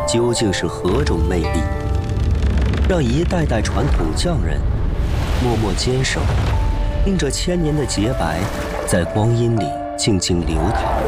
究竟是何种魅力，让一代代传统匠人默默坚守，令这千年的洁白在光阴里静静流淌？